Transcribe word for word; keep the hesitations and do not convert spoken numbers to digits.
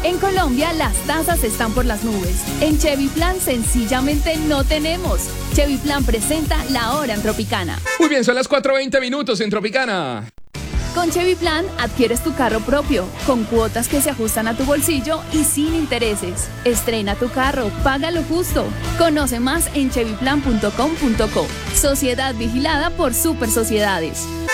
En Colombia las tasas están por las nubes. En Chevy Plan sencillamente no tenemos. Chevy Plan presenta La Hora en Tropicana. Muy bien, son las cuatro veinte minutos en Tropicana. Con Chevy Plan adquieres tu carro propio, con cuotas que se ajustan a tu bolsillo y sin intereses. Estrena tu carro, paga lo justo. Conoce más en chevy plan punto com punto co. Sociedad vigilada por Super Sociedades.